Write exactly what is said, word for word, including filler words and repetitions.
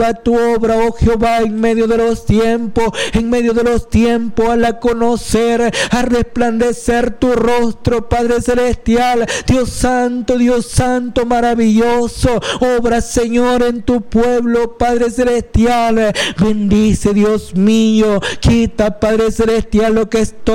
aviva tu obra, oh Jehová, en medio de los tiempos, en medio de los tiempos, a conocer, a resplandecer tu rostro, Padre celestial. Dios santo, Dios santo, maravilloso, obra, Señor, en tu pueblo, Padre celestial. Bendice, Dios mío, quita, Padre celestial, lo que estoy